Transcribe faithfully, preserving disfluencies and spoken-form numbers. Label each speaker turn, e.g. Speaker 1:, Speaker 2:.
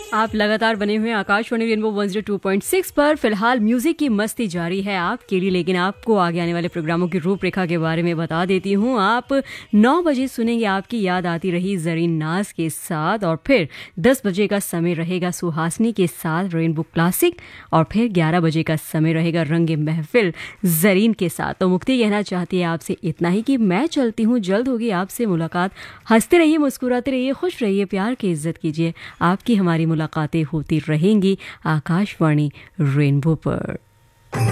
Speaker 1: आप लगातार बने हुए हैं Akashvani rainbow one zero two point six पर। फिलहाल म्यूजिक की मस्ती जारी है आपके लिए, लेकिन आपको आगे आने वाले प्रोग्रामों की रूपरेखा के बारे में बता देती हूँ। आप नौ बजे सुनेंगे आपकी याद आती रही जरीन नाज के साथ, और फिर दस बजे का समय रहेगा सुहासनी के साथ रेनबो क्लासिक, और फिर ग्यारह बजे का समय रहेगा रंगे महफिल जरीन के साथ। तो मुक्ति कहना चाहती है आपसे इतना ही कि मैं चलती हूँ, जल्द होगी आपसे मुलाकात। हंसते रहिए, मुस्कुराते रहिए, खुश रहिए, प्यार की इज्जत कीजिए। आपकी हमारी मुलाकातें होती रहेंगी आकाशवाणी रेनबो पर।